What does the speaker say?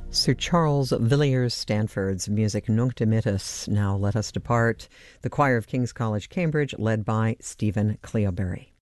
Sir Charles Villiers Stanford's music Nunc Dimittis, Now Let Us Depart, the choir of King's College, Cambridge, led by Stephen Cleobury.